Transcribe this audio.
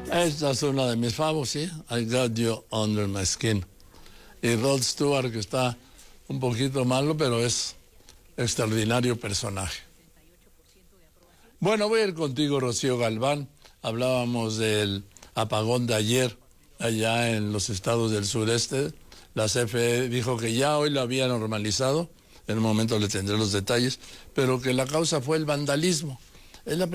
Esta es una de mis favos, ¿sí? I Got You Under My Skin. Y Rod Stewart, que está un poquito malo, pero es extraordinario personaje. Bueno, voy a ir contigo, Rocío Galván. Hablábamos del apagón de ayer, allá en los estados del sureste. La CFE dijo que ya hoy lo había normalizado. En un momento le tendré los detalles, pero que la causa fue el vandalismo. Es la